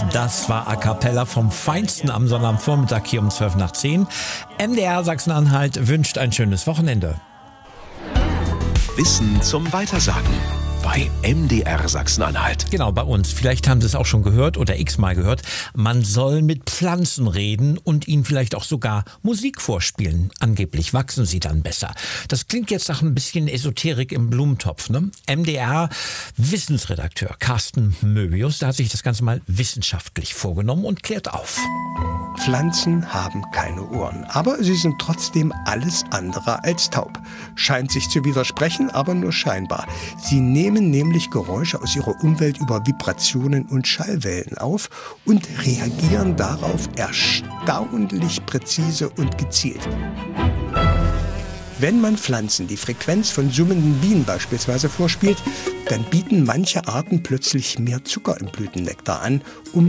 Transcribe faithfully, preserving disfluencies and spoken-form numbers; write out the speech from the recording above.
Das war A Cappella vom Feinsten am Sonnabendvormittag hier um zwölf nach zehn. M D R Sachsen-Anhalt wünscht ein schönes Wochenende. Wissen zum Weitersagen bei M D R Sachsen-Anhalt. Genau, bei uns. Vielleicht haben Sie es auch schon gehört oder x-mal gehört. Man soll mit Pflanzen reden und ihnen vielleicht auch sogar Musik vorspielen. Angeblich wachsen sie dann besser. Das klingt jetzt nach ein bisschen Esoterik im Blumentopf, ne? M D R-Wissensredakteur Carsten Möbius, der hat sich das Ganze mal wissenschaftlich vorgenommen und klärt auf. Pflanzen haben keine Ohren, aber sie sind trotzdem alles andere als taub. Scheint sich zu widersprechen, aber nur scheinbar. Sie nehmen nämlich Geräusche aus ihrer Umwelt über Vibrationen und Schallwellen auf und reagieren darauf erstaunlich präzise und gezielt. Wenn man Pflanzen die Frequenz von summenden Bienen beispielsweise vorspielt, dann bieten manche Arten plötzlich mehr Zucker im Blütennektar an, um